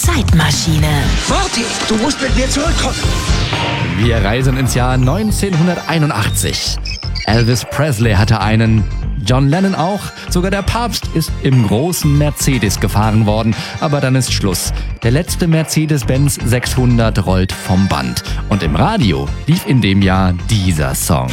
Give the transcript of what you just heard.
Zeitmaschine. Marty, du musst mit mir zurückkommen. Wir reisen ins Jahr 1981. Elvis Presley hatte einen, John Lennon auch, sogar der Papst ist im großen Mercedes gefahren worden. Aber dann ist Schluss. Der letzte Mercedes-Benz 600 rollt vom Band. Und im Radio lief in dem Jahr dieser Song.